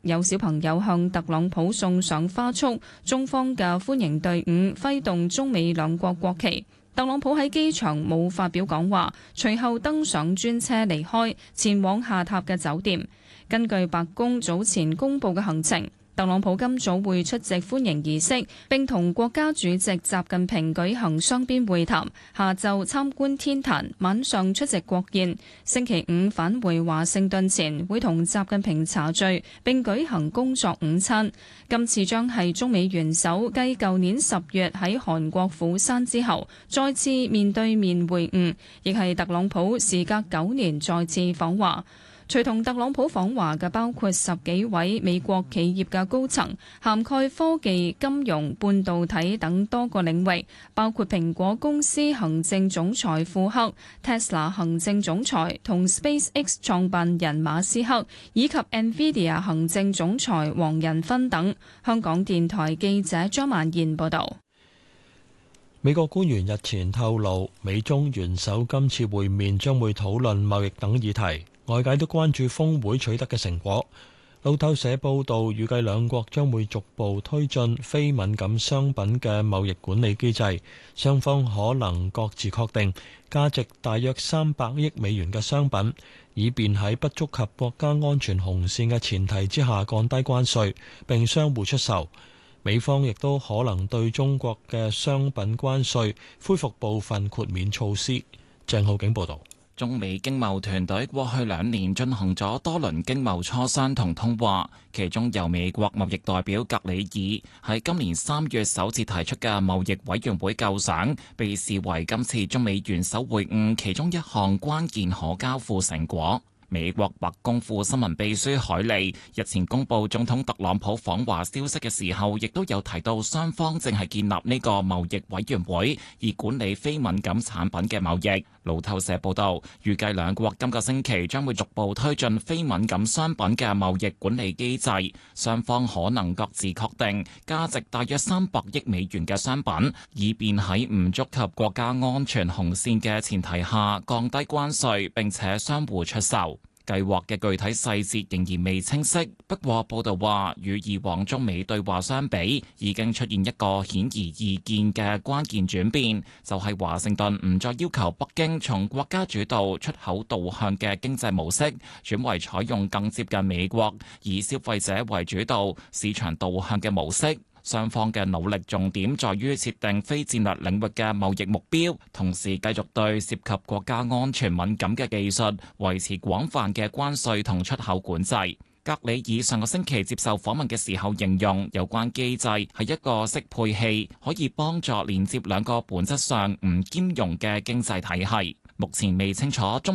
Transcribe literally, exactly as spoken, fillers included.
有小朋友向特朗普送上花束，中方嘅歡迎隊伍揮動中美兩國國旗。特朗普喺機場冇發表講話，隨後登上專車離開，前往下榻嘅酒店。根據白宮早前公布嘅行程，特朗普今早會出席歡迎儀式，並同國家主席習近平舉行雙邊會談，下晝參觀天壇，晚上出席國宴。星期五返回華盛頓前，會同習近平茶聚，並舉行工作午餐。今次將係中美元首繼舊年十月喺韓國釜山之後，再次面對面會晤，亦係特朗普時隔九年再次訪華。隨同特朗普訪華嘅包括十幾位美國企業嘅高層，涵蓋科技、金融、半導體等多個領域，包括蘋果公司行政總裁庫克、Tesla 行政總裁同 SpaceX 創辦人馬斯克，以及 NVIDIA 行政總裁黃仁勳等。香港電台記者張曼燕報導。 美國官員日前透露，美中元首今次會面將會討論貿易等議題。外界都關注峰會取得嘅成果。路透社報道，預計兩國將會逐步推進非敏感商品嘅貿易管理機制，雙方可能各自確定價值大約三百億美元嘅商品，以便喺不觸及國家安全紅線嘅前提之下降低關稅，並相互出售。美方亦都可能對中國嘅商品關稅恢復部分豁免措施。鄭浩景報導。 中美經貿團隊過去兩年進行咗多輪經貿磋商同通話，其中由美國貿易代表格里爾喺今年三月首次提出嘅貿易委員會構想，被視為今次中美元首會晤其中一項關鍵可交付成果。美國白宮副新聞秘書海利日前公布總統特朗普訪華消息嘅時候，亦都有提到雙方正係建立呢個貿易委員會，以管理非敏感產品嘅貿易。路透社報道，預計兩國今個星期將會逐步推進非敏感商品嘅貿易管理機制，雙方可能各自確定價值大約三百億美元嘅商品，以便喺唔觸及國家安全紅線嘅前提下降低關稅，並且相互出售。計劃嘅具體細節仍然未清晰，不過報道話，與以往中美對話相比，已經出現一個顯而易見嘅關鍵轉變，就係華盛頓唔再要求北京從國家主導出口導向嘅經濟模式，轉為採用更接近美國以消費者為主導、市場導向嘅模式。雙方嘅努力重點在於設定非戰略領域嘅貿易目標，同時繼續對涉及國家安全敏感嘅技術維持廣泛嘅關稅同出口管制。格里爾上個星期接受訪問嘅時候形容，有關機制係一個適配器，可以幫助連接兩個本質上唔兼容嘅經濟體系。目前未清楚中